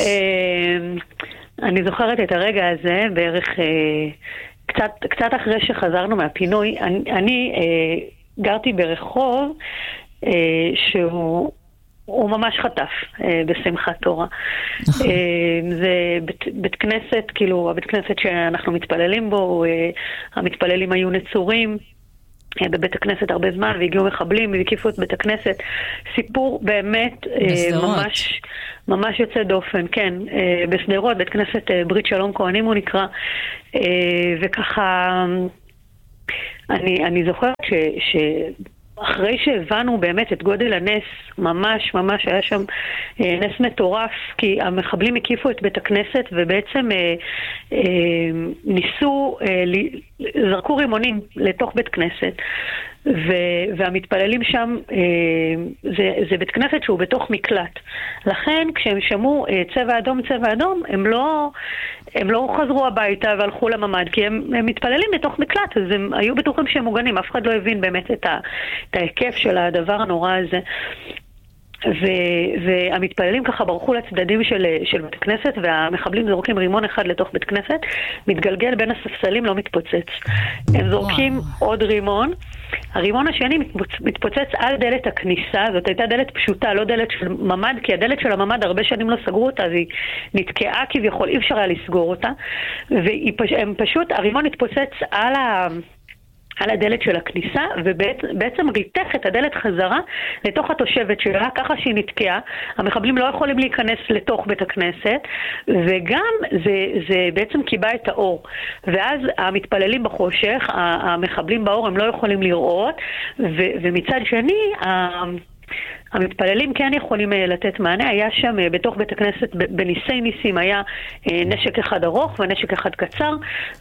אני זוכרת את הרגע הזה, בערך קצת, קצת אחרי שחזרנו מהפינוי, אני, אני גרתי ברחוב שהוא הוא ממש חטף בשמחת תורה. נכון. זה בית, בית כנסת, כאילו הבית כנסת שאנחנו מתפללים בו, המתפללים היו נצורים, בבית הכנסת הרבה זמן, והגיעו מחבלים, והקיפו את בית הכנסת. סיפור באמת ממש, ממש יוצא דופן, כן, בסדרות, בית כנסת ברית שלום כהנים הוא נקרא, וככה, אני, אני זוכרת ש, ש... אחרי שהבנו באמת את גודל הנס, ממש ממש היה שם אה, נס מטורף, כי המחבלים הקיפו את בית הכנסת ובעצם אה, אה, ניסו, אה, לי, זרקו רימונים לתוך בית כנסת, ו, והמתפללים שם, אה, זה, זה בית כנסת שהוא בתוך מקלט. לכן כשהם שמעו אה, צבע אדום, צבע אדום, הם לא, הם לא חזרו הביתה והלכו לממד, כי הם, הם מתפללים בתוך מקלט, אז הם היו בטוחים שהם מוגנים, אף אחד לא הבין באמת את ה... את ההיקף של הדבר הנורא הזה. ו- והמתפללים ככה ברחו לצדדים של, של בית כנסת, והמחבלים זורקים רימון אחד לתוך בית כנסת, מתגלגל בין הספסלים, לא מתפוצץ. הם זורקים וואו. עוד רימון, הרימון השני מתפוצץ, מתפוצץ על דלת הכניסה, זאת הייתה דלת פשוטה, לא דלת של ממד, כי הדלת של הממד הרבה שנים לא סגרו אותה, אז היא נתקעה כביכול, אי אפשר היה לסגור אותה, והם פשוט, הרימון התפוצץ על ה... על הדלת של הכניסה, ובעצם ריתך את הדלת חזרה לתוך התושבת שלה, ככה שהיא נתקעה. המחבלים לא יכולים להיכנס לתוך בית הכנסת, וגם זה, זה בעצם קיבע את האור. ואז המתפללים בחושך, המחבלים באור הם לא יכולים לראות, ו, ומצד שני, המתפללים כן יכולים לתת מענה. היה שם בתוך בית הכנסת בניסי ניסים היה נשק אחד ארוך ונשק אחד קצר,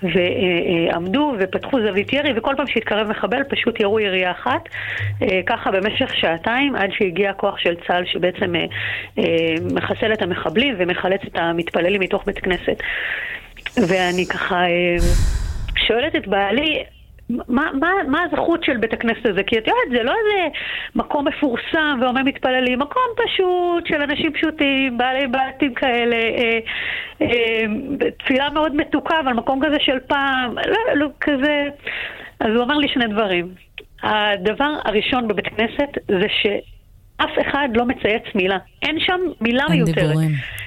ועמדו ופתחו זווית ירי, וכל פעם שהתקרב מחבל פשוט ירו ירייה אחת, ככה במשך שעתיים, עד שהגיע הכוח של צה"ל שבעצם מחסל את המחבלים ומחלץ את המתפללים מתוך בית כנסת. ואני ככה שואלת את בעלי, מה, מה, מה הזכות של בית הכנסת הזה? כי את יודעת, זה לא איזה מקום מפורסם ואומר מתפללים, מקום פשוט של אנשים פשוטים, בעלי בתים כאלה, אה, אה, תפילה מאוד מתוקה, אבל מקום כזה של פעם, לא, לא, כזה. אז הוא אמר לי שני דברים. הדבר הראשון בבית כנסת זה שאף אחד לא מצייץ מילה. אין שם מילה מיותרת.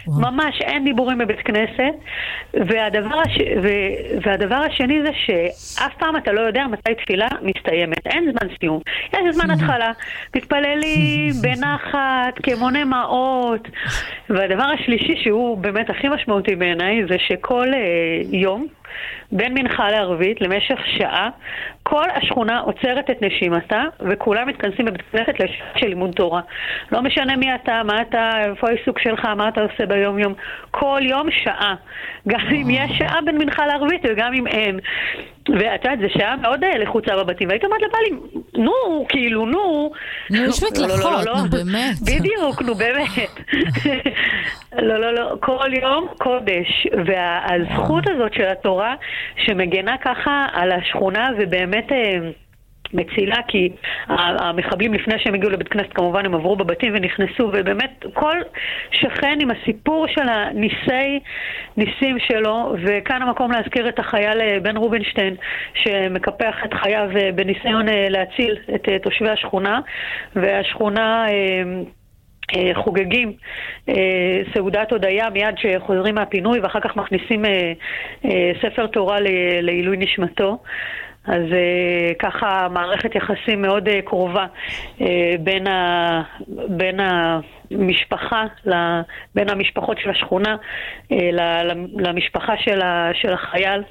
ממש אין דיבורים בבית כנסת, והדבר, הש... ו... והדבר השני זה שאף פעם אתה לא יודע מתי תפילה מסתיימת, אין זמן סיום, יש זמן התחלה, מתפללים בנחת, כמונה מעות, והדבר השלישי שהוא באמת הכי משמעותי בעיניי זה שכל uh, יום בין מנחה לערבית למשך שעה כל השכונה עוצרת את נשימתה וכולם מתכנסים בבית כנסת לשעה של לימוד תורה. לא משנה מי אתה, מה אתה, איפה העיסוק שלך, מה אתה עושה ביום יום, כל יום שעה, גם אם יש שעה בין מנחה לערבית וגם אם אין. ואת יודעת, זה שעה מאוד לחוצה בבתים, והיית אומרת לבעלים, נו, כאילו, נו. נו, יש מקלחות, נו באמת. בדיוק, נו באמת. לא, לא, לא, כל יום קודש, והזכות הזאת של התורה, שמגנה ככה על השכונה, ובאמת מצילה, כי המחבלים לפני שהם הגיעו לבית כנסת, כמובן הם עברו בבתים ונכנסו, ובאמת כל שכן עם הסיפור של הניסי ניסים שלו, וכאן המקום להזכיר את החייל בן רובינשטיין, שמקפח את חייו בניסיון להציל את תושבי השכונה, והשכונה חוגגים סעודת הודיה מיד שחוזרים מהפינוי, ואחר כך מכניסים ספר תורה לעילוי נשמתו. אז ככה מערכת יחסים מאוד קרובה בין ה בין המשפחה, בין המשפחות של השכונה למשפחה של של החייל.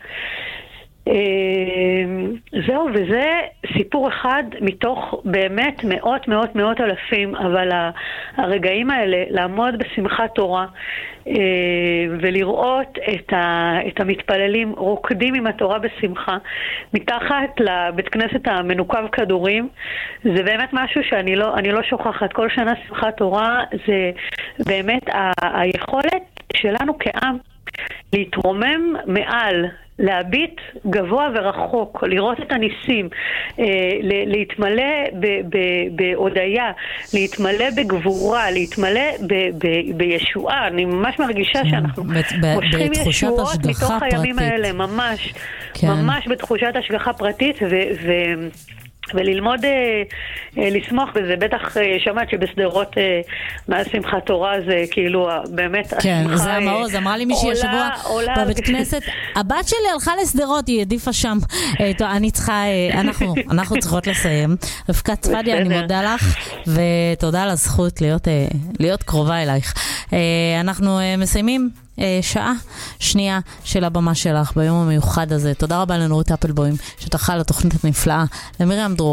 זהו, וזה סיפור אחד מתוך באמת מאות מאות מאות אלפים, אבל הרגעים האלה, לעמוד בשמחת תורה ולראות את, ה, את המתפללים רוקדים עם התורה בשמחה מתחת לבית כנסת המנוקב כדורים, זה באמת משהו שאני לא, אני לא שוכחת. כל שנה שמחת תורה זה באמת ה, היכולת שלנו כעם להתרומם מעל, להביט גבוה ורחוק, לראות את הניסים, להתמלא בהודיה, להתמלא בגבורה, להתמלא בישועה. אני ממש מרגישה שאנחנו מושכים ישועות מתוך הימים האלה, ממש, ממש בתחושת השגחה פרטית, ו... וללמוד אה, אה, לסמוך בזה. בטח אה, שמעת שבסדרות אה, מאז שמחת תורה זה כאילו באמת כן, זה המעוז, אמרה לי מישהי השבוע בבית כנסת, הבת שלי הלכה לסדרות, היא עדיפה שם. אה, טוב, אני צריכה, אה, אנחנו, אנחנו צריכות לסיים. רבקה צפדיה, אני מודה לך, ותודה על הזכות להיות, אה, להיות קרובה אלייך. אה, אנחנו אה, מסיימים שעה שנייה של הבמה שלך ביום המיוחד הזה. תודה רבה לנורית אפלבוים שתחלה לתוכנית הנפלאה, למרים דרור